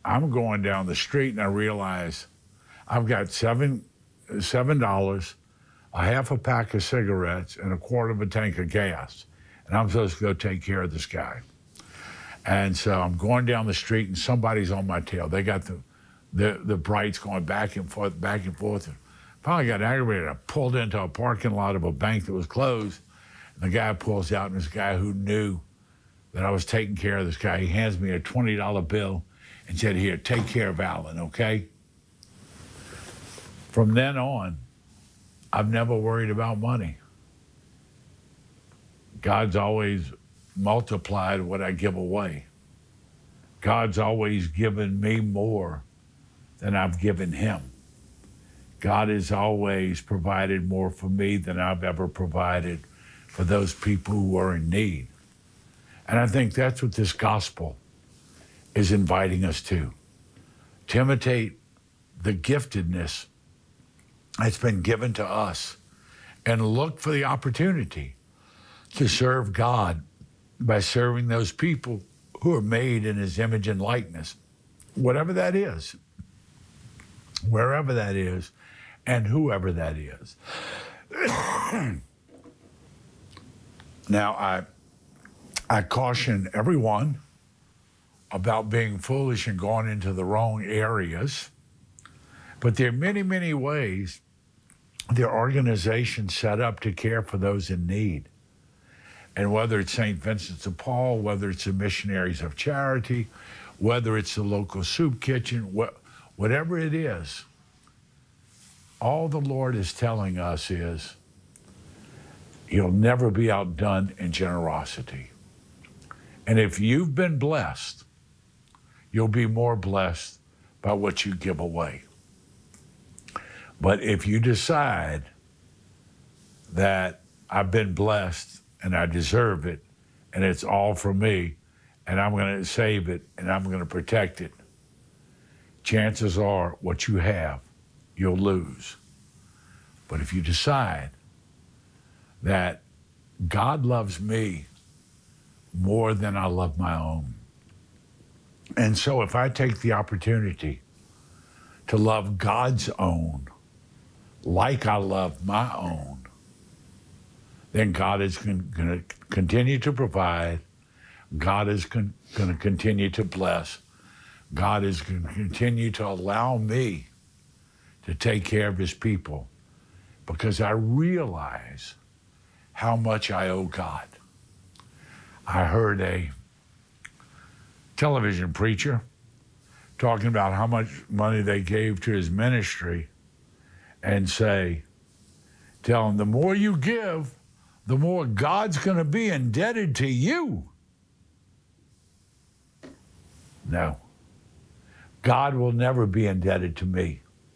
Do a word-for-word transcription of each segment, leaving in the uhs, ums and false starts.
I'm going down the street and I realize I've got seven, seven dollars, a half a pack of cigarettes, and a quarter of a tank of gas. And I'm supposed to go take care of this guy. And so I'm going down the street and somebody's on my tail. They got the, the, the brights going back and forth, back and forth. And finally got aggravated. I pulled into a parking lot of a bank that was closed. And the guy pulls out, and this guy who knew that I was taking care of this guy, he hands me a twenty dollar bill and said, "Here, take care of Alan, okay?" From then on, I've never worried about money. God's always multiplied what I give away. God's always given me more than I've given him. God has always provided more for me than I've ever provided for those people who are in need. And I think that's what this gospel is inviting us to, to imitate the giftedness that's been given to us and look for the opportunity to serve God by serving those people who are made in his image and likeness, whatever that is, wherever that is, and whoever that is. Now, I, I caution everyone about being foolish and going into the wrong areas, but there are many, many ways there are organizations set up to care for those in need. And whether it's Saint Vincent de Paul, whether it's the Missionaries of Charity, whether it's the local soup kitchen, wh- whatever it is, all the Lord is telling us is, you'll never be outdone in generosity. And if you've been blessed, you'll be more blessed by what you give away. But if you decide that I've been blessed and I deserve it, and it's all for me, and I'm going to save it, and I'm going to protect it, chances are what you have, you'll lose. But if you decide that God loves me more than I love my own, and so if I take the opportunity to love God's own like I love my own, then God is going to continue to provide. God is going to continue to bless. God is going to continue to allow me to take care of his people because I realize how much I owe God. I heard a television preacher talking about how much money they gave to his ministry and say, tell him, the more you give, the more God's going to be indebted to you. No. God will never be indebted to me.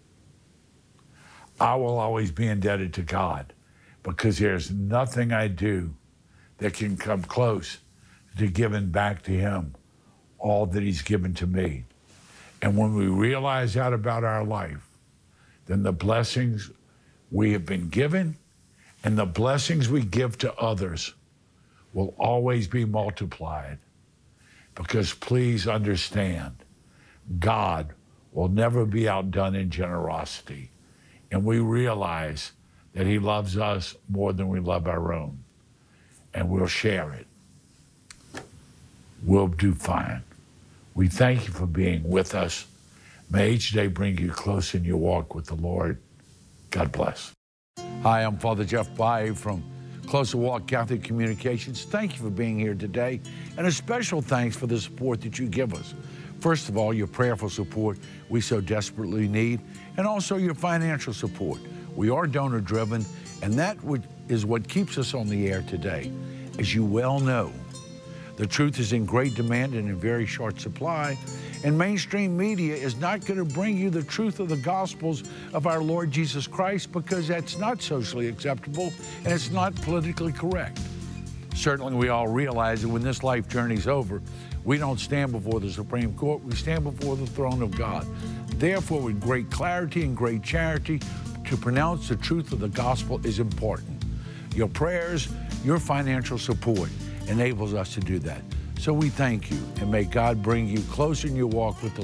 I will always be indebted to God because there's nothing I do that can come close to giving back to him all that he's given to me. And when we realize that about our life, then the blessings we have been given and the blessings we give to others will always be multiplied. Because please understand, God will never be outdone in generosity. And we realize that he loves us more than we love our own. And we'll share it. We'll do fine. We thank you for being with us. May each day bring you close in your walk with the Lord. God bless. Hi, I'm Father Jeff Bay from Closer Walk Catholic Communications. Thank you for being here today, and a special thanks for the support that you give us. First of all, your prayerful support we so desperately need, and also your financial support. We are donor-driven, and that is what keeps us on the air today. As you well know, the truth is in great demand and in very short supply, and mainstream media is not going to bring you the truth of the Gospels of our Lord Jesus Christ because that's not socially acceptable and it's not politically correct. Certainly we all realize that when this life journey's over, we don't stand before the Supreme Court, we stand before the throne of God. Therefore, with great clarity and great charity, to pronounce the truth of the gospel is important. Your prayers, your financial support enables us to do that. So we thank you, and may God bring you closer in your walk with the